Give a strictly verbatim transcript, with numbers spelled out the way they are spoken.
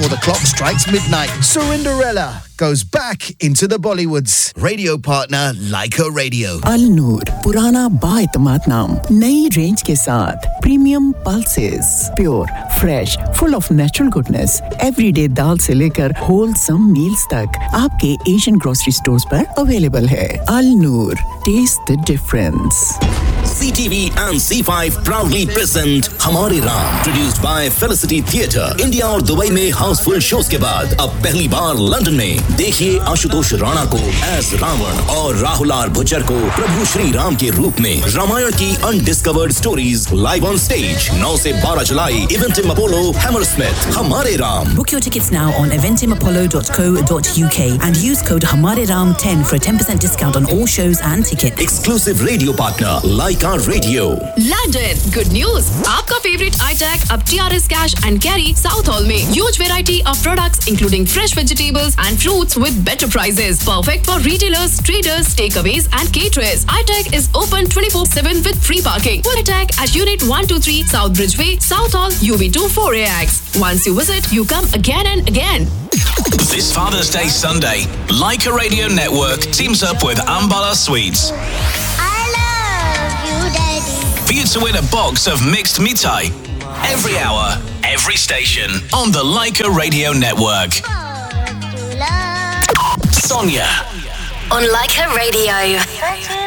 before the clock strikes midnight. Cinderella goes back into the Bollywoods. Radio partner Leica Radio. Al Noor, पुराना बाएतमाद नाम, नई range के साथ premium pulses, pure, fresh, full of natural goodness, everyday दाल से लेकर wholesome meals तक आपके Asian grocery stores पर अवेलेबल है. Al Noor, taste the difference. C T V and C five proudly present हमारे Ram, produced by Felicity Theatre. India और Dubai में Housefull shows के बाद अब पहली बार लंदन में देखिए आशुतोष राणा को एज रावण और राहुल आर भुज्जर को प्रभु श्री राम के रूप में. रामायण की undiscovered stories live on stage नौ से बारह जुलाई इवेंटिम अपोलो हैमरस्मिथ. हमारे Ram. Book your tickets now on eventim apollo dot co dot u k and use code हमारे Ram ten for a ten percent discount on all shows and tickets. Exclusive radio partner Leica Radio. London, good news! आपका favorite iTech अब T R S Cash and Carry South Hall में huge variety of products including fresh vegetables and fruits with better prices. Perfect for retailers, traders, takeaways and caterers. iTech is open twenty-four seven with free parking. Full iTech at Unit one two three South Bridgeway, South Hall, U V two four A X. Once you visit, you come again and again. This Father's Day Sunday, Leica Radio Network teams up with Ambala Sweets for you to win a box of mixed mithai every hour, every station on the Leica Radio Network. Sonia on Leica Radio.